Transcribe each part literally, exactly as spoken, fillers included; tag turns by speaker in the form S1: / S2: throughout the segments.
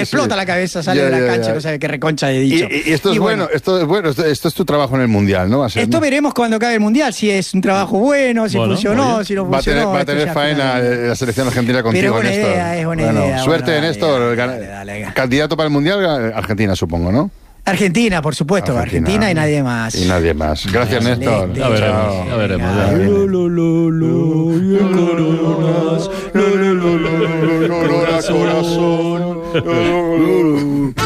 S1: explota
S2: sí.
S1: la cabeza, sale
S2: Ya,
S1: de la
S2: ya,
S1: cancha,
S2: ya.
S1: no sabe qué reconcha he dicho.
S2: Y, y esto es
S1: Y
S2: bueno, esto es bueno, esto, esto es tu trabajo en el Mundial, ¿no? Va a ser,
S1: Esto
S2: ¿no?
S1: veremos cuando acabe el Mundial, si es un trabajo bueno, si
S3: Bueno,
S1: funcionó,
S3: oye.
S1: si no
S2: Va a tener,
S1: funcionó.
S2: va a
S1: esto
S2: tener
S1: ya
S2: faena
S1: finalmente.
S2: la selección argentina
S1: Pero
S2: contigo,
S1: es buena
S2: Néstor.
S1: idea, es buena
S2: Bueno,
S1: idea.
S2: suerte,
S1: Bueno, dale,
S2: Néstor.
S1: dale,
S2: Gana-
S1: dale, dale.
S2: Candidato para el Mundial, Argentina, supongo, ¿no?
S1: Argentina, por supuesto, Argentina, y nadie más.
S2: Y nadie más. Gracias, Néstor.
S1: Excelente.
S3: Ya veremos,
S2: Chao.
S3: ya veremos.
S1: Venga.
S3: ya veremos.
S1: Lo, lo, lo, lo, y coronas, lo, lo, lo, lo, lo,
S2: Corona, corazón.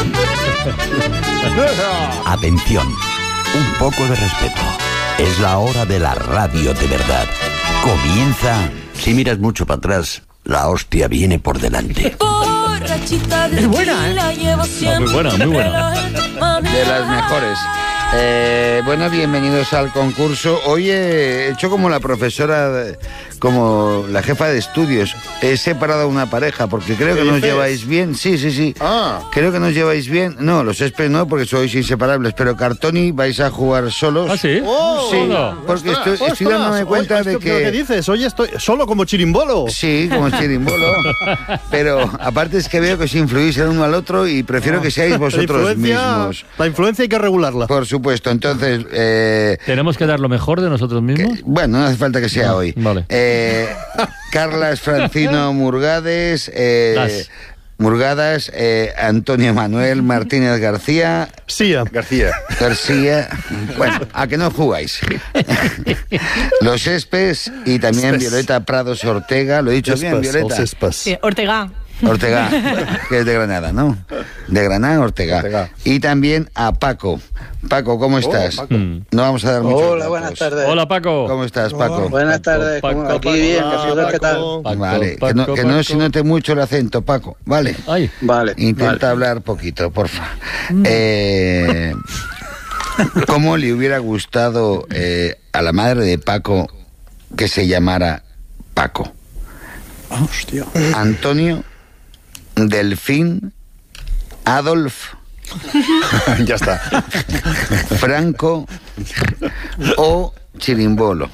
S4: Atención, un poco de respeto. Es la hora de la radio de verdad. Comienza. Si miras mucho para atrás, la hostia viene por delante.
S1: Es buena, ¿eh?
S3: No, muy buena, muy buena.
S5: De las mejores. Eh, bueno, bienvenidos al concurso. Hoy he hecho como la profesora, de- como la jefa de estudios. He separado a una pareja porque creo que
S2: ¿Qué
S5: nos
S2: dices?
S5: lleváis bien. Sí, sí, sí.
S2: Ah.
S5: Creo que nos lleváis bien. No, los Espes no, porque sois inseparables. Pero Cartoni vais a jugar solos.
S3: ¿Ah, sí?
S6: ¡Oh!
S5: Sí,
S3: Hola.
S5: porque estoy,
S6: Ostras,
S5: estoy dándome cuenta
S6: oye,
S5: de
S6: ¿pero ¿Qué
S5: que...
S6: dices? Oye, estoy solo como chirimbolo.
S5: Sí, como chirimbolo. Pero aparte es que veo que os influís el uno al otro y prefiero que seáis
S6: La
S5: vosotros
S6: influencia,
S5: mismos.
S6: la influencia hay que regularla.
S5: Por supuesto, entonces... Eh,
S3: ¿Tenemos que dar lo mejor de nosotros mismos?
S5: que- bueno, no hace falta que sea
S3: No,
S5: hoy.
S3: vale.
S5: Eh, Carlas Francino Murgades... Eh,
S3: Las.
S5: Murgadas, eh, Antonio Manuel Martínez García...
S6: Sí, ya.
S2: García.
S5: García, bueno, a que no jugáis. Los Espes y también
S6: Espes.
S5: Violeta Prados Ortega, lo he dicho bien,
S6: Espas,
S5: Violeta.
S6: los espas.
S7: Sí, Ortega.
S5: Ortega, que es de Granada, ¿no? De Granada, Ortega.
S2: Ortega.
S5: Y también a Paco. Paco, ¿cómo estás?
S2: Paco.
S3: Mm.
S5: No vamos a dar muchos
S8: Hola,
S5: datos.
S8: buenas tardes.
S3: Hola, Paco.
S5: ¿Cómo estás, Paco?
S8: Buenas tardes.
S3: Paco,
S8: ¿cómo-
S3: Paco,
S8: Aquí
S3: Paco.
S8: bien,
S6: Hola,
S8: ¿qué tal?
S6: Paco.
S3: Paco,
S5: Vale,
S3: Paco,
S5: que no, que no
S3: Paco.
S5: se note mucho el acento, Paco. Vale.
S3: Ay,
S8: Vale.
S5: Intenta
S8: vale.
S5: hablar poquito, porfa. Eh, ¿Cómo le hubiera gustado eh, a la madre de Paco que se llamara Paco?
S1: Hostia.
S5: Antonio, Delfín, Adolf,
S2: Ya está.
S5: Franco o Chirimbolo.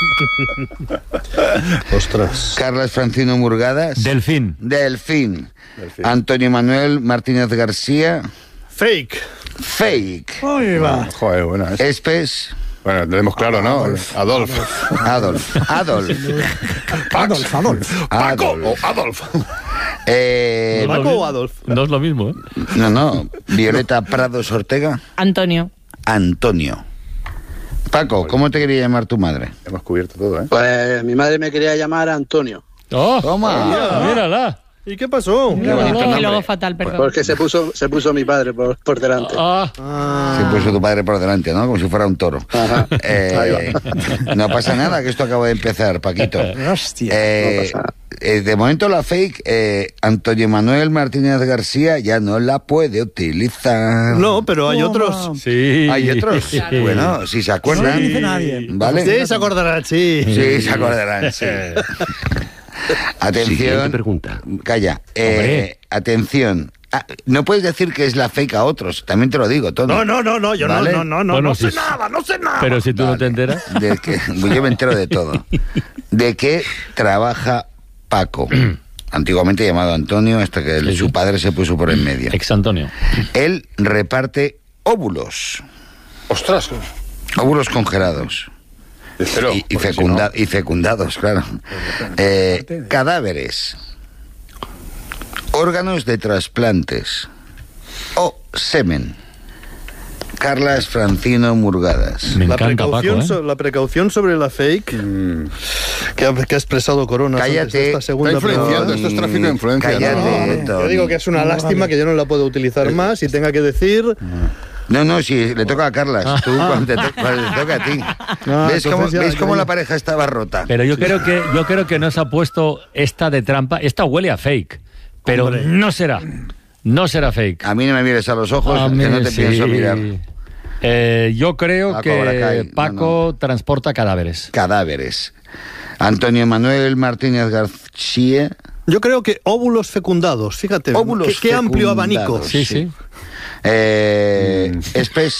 S6: Ostras.
S5: Carlas Francino Murgadas.
S3: Delfín.
S5: Delfín.
S2: Delfín.
S5: Antonio Manuel Martínez García.
S6: Fake.
S5: Fake.
S1: Ahí va.
S2: Joder, bueno. es-
S5: Espes.
S2: Bueno, tenemos claro, ¿no? Adolf.
S5: Adolf. Adolf.
S1: Adolf, Adolf.
S2: Paco
S5: Adolf.
S2: o Adolf.
S5: Eh,
S3: No es lo
S6: ¿Paco
S3: mismo.
S6: o Adolf?
S3: No es lo mismo, ¿eh?
S5: no, no. Violeta Prados Ortega.
S7: Antonio.
S5: Antonio. Paco, ¿cómo te quería llamar tu madre?
S2: Hemos cubierto todo, ¿eh?
S8: Pues mi madre me quería llamar Antonio,
S3: ¡Oh!
S5: Toma.
S3: ¡Mírala!
S6: ¿Y qué pasó?
S5: Qué bonito
S7: Y
S5: nombre.
S7: luego fatal, perdón.
S8: porque se puso se puso mi padre por, por delante.
S3: ¡Ah!
S6: Ah,
S5: Se puso tu padre por delante, ¿no? Como si fuera un toro.
S8: Ajá.
S5: Eh, no pasa nada, que esto acaba de empezar, Paquito.
S1: Hostia.
S5: Eh,
S8: No pasa nada.
S5: eh, de momento la fake, eh, Antonio Manuel Martínez García ya no la puede utilizar.
S6: no, pero hay
S1: Toma.
S6: otros.
S3: Sí.
S5: Hay otros. Bueno, si se
S1: No
S5: acuerdan.
S1: lo dice nadie.
S5: ¿Vale?
S6: Sí, se acordarán, sí.
S5: Sí, se acordarán, sí.
S4: Siguiente
S5: Atención.
S4: pregunta.
S5: Calla. Eh,
S3: Hombre.
S5: atención. Ah, no puedes decir que es la fake a otros, también te lo digo, Tony.
S6: No, no, no, no, yo
S5: ¿Vale?
S6: no, no, no,
S3: Bueno,
S6: no
S3: sí.
S6: sé nada, no sé nada.
S3: Pero si tú no
S5: Vale.
S3: te enteras.
S5: De que, yo me entero de todo. ¿De qué trabaja Paco? Antiguamente llamado Antonio, hasta que
S3: Sí, sí.
S5: su padre se puso por en medio.
S3: Ex Antonio.
S5: Él reparte óvulos,
S2: Ostras.
S5: óvulos congelados.
S2: Espero.
S5: y, y,
S2: porque si
S5: fecunda-
S2: no-
S5: y fecundados, claro. Eh, cadáveres, órganos de trasplantes o semen. Carlas Francino Murgadas.
S3: Me
S6: La
S3: encanta Paco,
S6: precaución,
S3: ¿eh?
S6: so- la precaución sobre la fake que, ha, que ha expresado Corona antes
S5: Cállate.
S6: de esta segunda
S2: Está influenciando,
S6: pregunta.
S2: esto es tráfico de influencia.
S5: Cállate,
S2: ¿no?
S5: Tony.
S6: Yo digo que es una lástima que yo no la puedo utilizar más y tenga que decir.
S5: No, no, si le toca a Carlas, tú cuando te, to- cuando te toca a ti.
S6: Ah,
S5: ¿Ves cómo,
S6: entonces ya-
S5: ¿ves cómo
S6: ya-
S5: la pareja estaba rota?
S3: Pero yo creo que yo creo que nos ha puesto esta de trampa. Esta huele a fake. Pero
S6: Hombre.
S3: no será. No será fake.
S5: A mí no me mires a los ojos,
S3: A
S5: que
S3: mí
S5: no te
S3: sí.
S5: pienso mirar.
S3: Eh, yo creo
S5: La Cobra
S3: que
S5: Kai,
S3: Paco
S5: no,
S3: transporta cadáveres.
S5: Cadáveres. Antonio Manuel Martínez García.
S6: Yo creo que óvulos fecundados, fíjate.
S5: Óvulos
S6: qué, qué amplio
S5: fecundados.
S6: abanico.
S3: Sí, sí.
S5: Eh, Espes.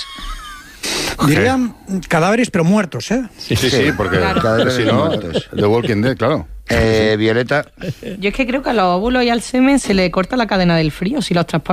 S1: Dirían cadáveres, pero muertos, ¿eh?
S2: Sí, sí, porque
S7: Claro.
S5: Cadáveres
S2: si no,
S5: muertos.
S2: The Walking Dead, claro.
S5: Eh, Violeta.
S7: Yo es que creo que a los óvulos y al semen se le corta la cadena del frío si los transporta.